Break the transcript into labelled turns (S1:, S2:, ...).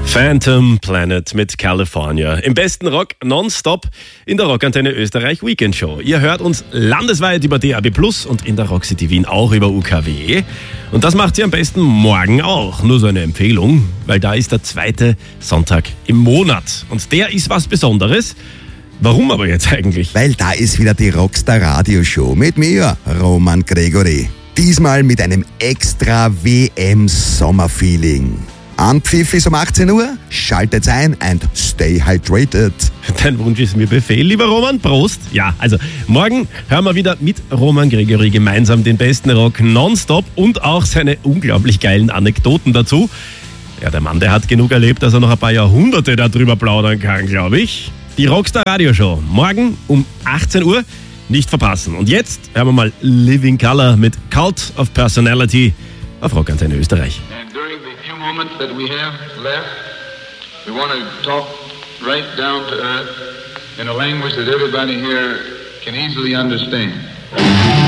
S1: Phantom Planet mit California. Im besten Rock nonstop in der Rockantenne Österreich Weekend Show. Ihr hört uns landesweit über DAB+ und in der Rock City Wien auch über UKW. Und das macht ihr am besten morgen auch. Nur so eine Empfehlung, weil da ist der zweite Sonntag im Monat. Und der ist was Besonderes. Warum aber jetzt eigentlich?
S2: Weil da ist wieder die Rockstar Radioshow mit mir, Roman Gregory. Diesmal mit einem extra WM-Sommerfeeling. Anpfiff ist um 18 Uhr, schaltet's ein and stay hydrated.
S1: Dein Wunsch ist mir Befehl, lieber Roman. Prost. Ja, also morgen hören wir wieder mit Roman Gregory gemeinsam den besten Rock nonstop und auch seine unglaublich geilen Anekdoten dazu. Ja, der Mann, der hat genug erlebt, dass er noch ein paar Jahrhunderte darüber plaudern kann, glaube ich. Die Rockstar Radioshow, morgen um 18 Uhr, nicht verpassen. Und jetzt hören wir mal Living Colour mit Cult of Personality auf Rockantenne Österreich.
S3: Moments that we have left, we want to talk right down to earth in a language that everybody here can easily understand.